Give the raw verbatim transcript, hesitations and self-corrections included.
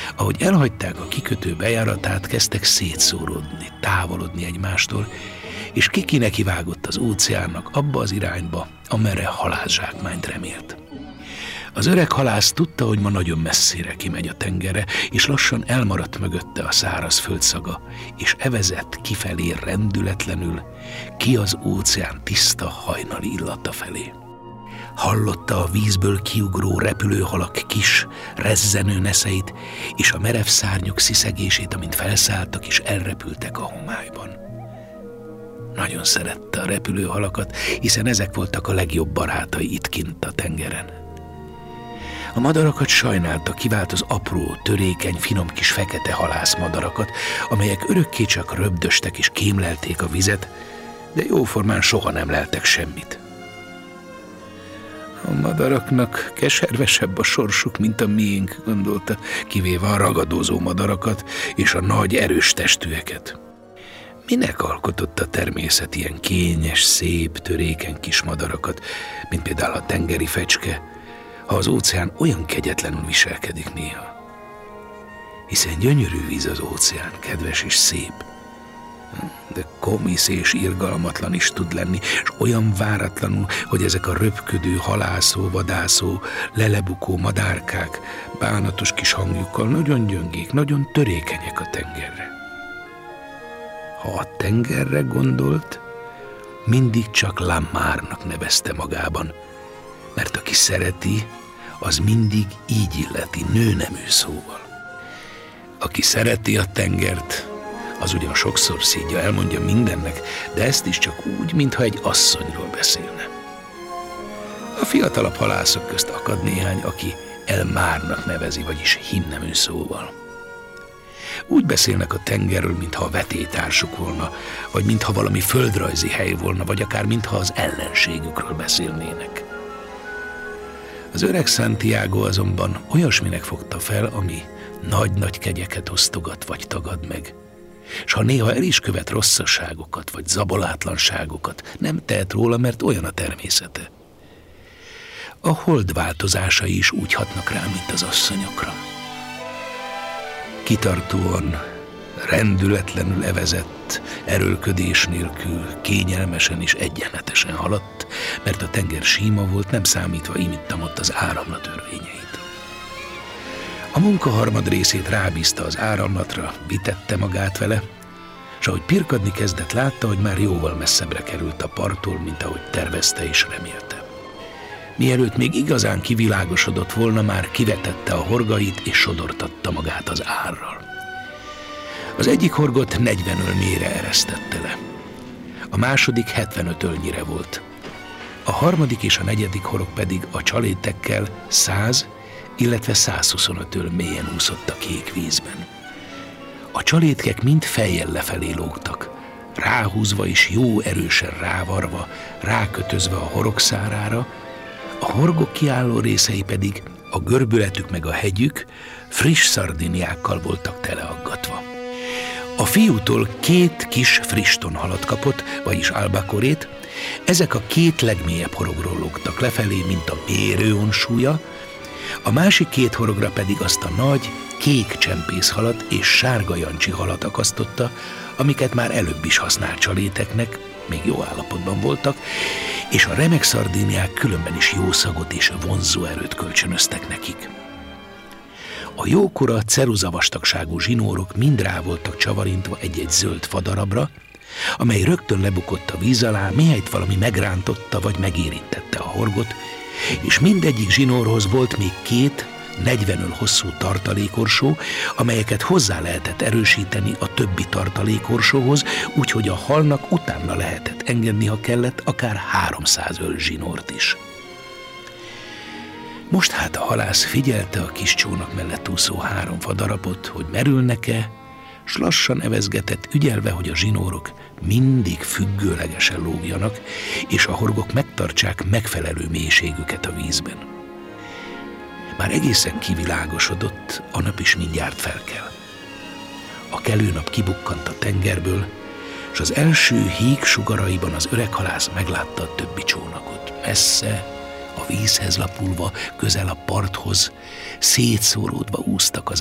Ahogy elhagyták a kikötő bejáratát, kezdtek szétszóródni, távolodni egymástól, és Kiki nekivágott az óceánnak abba az irányba, amerre halászsákmányt remélt. Az öreg halász tudta, hogy ma nagyon messzire kimegy a tengerre, és lassan elmaradt mögötte a száraz földszaga, és evezett kifelé rendületlenül, ki az óceán tiszta hajnali illata felé. Hallotta a vízből kiugró repülőhalak kis, rezzenő neszeit, és a merev szárnyok sziszegését, amint felszálltak és elrepültek a homályban. Nagyon szerette a repülőhalakat, hiszen ezek voltak a legjobb barátai itt kint a tengeren. A madarakat sajnálta, kivált az apró, törékeny, finom kis fekete halászmadarakat, amelyek örökké csak röbdöstek és kémlelték a vizet, de jóformán soha nem leltek semmit. A madaraknak keservesebb a sorsuk, mint a miénk, gondolta, kivéve a ragadozó madarakat és a nagy, erős testűeket. Minek alkotott a természet ilyen kényes, szép, törékeny kis madarakat, mint például a tengeri fecske, ha az óceán olyan kegyetlenül viselkedik néha? Hiszen gyönyörű víz az óceán, kedves és szép, de komisz és irgalmatlan is tud lenni, és olyan váratlanul, hogy ezek a röpködő, halászó, vadászó, lelebukó madárkák bánatos kis hangjukkal nagyon gyöngék, nagyon törékenyek a tengerre. Ha a tengerre gondolt, mindig csak Lamárnak nevezte magában, mert aki szereti, az mindig így illeti, nőnemű szóval. Aki szereti a tengert, az ugyan sokszor szídja, elmondja mindennek, de ezt is csak úgy, mintha egy asszonyról beszélne. A fiatalabb halászok közt akad néhány, aki Elmárnak nevezi, vagyis hímnemű szóval. Úgy beszélnek a tengerről, mintha a vetélytársuk volna, vagy mintha valami földrajzi hely volna, vagy akár mintha az ellenségükről beszélnének. Az öreg Santiago azonban olyasminek fogta fel, ami nagy-nagy kegyeket osztogat vagy tagad meg, s ha néha el is követ rosszasságokat vagy zabolátlanságokat, nem tehet róla, mert olyan a természete. A hold változásai is úgy hatnak rá, mint az asszonyokra. Kitartóan, rendületlenül evezett, erőlködés nélkül, kényelmesen és egyenletesen haladt, mert a tenger síma volt, nem számítva imittam ott az áramlat örvényeit. A munka harmad részét rábízta az áramlatra, vitette magát vele, s ahogy pirkadni kezdett, látta, hogy már jóval messzebbre került a parttól, mint ahogy tervezte és remélte. Mielőtt még igazán kivilágosodott volna, már kivetette a horgait és sodortatta magát az árral. Az egyik horgot negyven ölnyire eresztette le. A második hetvenöt ölnyire volt. A harmadik és a negyedik horog pedig a csalétekkel száz, illetve százhuszonöt öl mélyen úszott a kék vízben. A csalétkek mind fejjel lefelé lógtak, ráhúzva és jó erősen rávarva, rákötözve a horogszárára, a horgok kiálló részei pedig, a görbületük meg a hegyük friss szardiniákkal voltak teleaggatva. A fiútól két kis friss tonhalat kapott, vagyis albakorét, ezek a két legmélyebb horogról lógtak lefelé, mint a mérőon súlya, a másik két horogra pedig azt a nagy, kék csempészhalat és sárga jancsi halat akasztotta, amiket már előbb is használt csaléteknek, még jó állapotban voltak, és a remek szardíniák különben is jó szagot és vonzó erőt kölcsönöztek nekik. A jókora ceruzavastagságú zsinórok mind rá voltak csavarintva egy-egy zöld fadarabra, amely rögtön lebukott a víz alá, mihelyt valami megrántotta vagy megérintette a horgot, és mindegyik zsinórhoz volt még két negyven öl hosszú tartalékorsó, amelyeket hozzá lehetett erősíteni a többi tartalékorsóhoz, úgyhogy a halnak utána lehetett engedni, ha kellett, akár háromszáz öl zsinórt is. Most hát a halász figyelte a kis csónak mellett úszó három fadarabot, hogy merülnek-e, s lassan evezgetett, ügyelve, hogy a zsinórok mindig függőlegesen lógjanak, és a horgok megtartsák megfelelő mélységüket a vízben. Már egészen kivilágosodott, a nap is mindjárt felkel. A kelő nap kibukkant a tengerből, és az első híg sugaraiban az öreg halász meglátta a többi csónakot. Messze, a vízhez lapulva, közel a parthoz, szétszóródva úsztak az